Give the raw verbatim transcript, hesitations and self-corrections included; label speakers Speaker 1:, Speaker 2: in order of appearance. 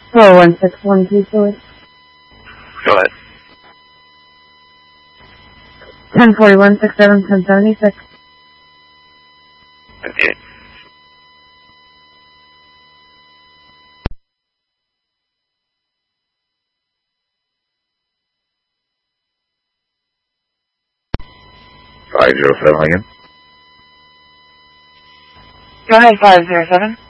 Speaker 1: four one six one two four.
Speaker 2: Go ahead.
Speaker 1: ten forty-one, six seven, ten seventy-six.
Speaker 2: fifty-eight.
Speaker 3: five zero seven again.
Speaker 4: Go ahead, five zero seven.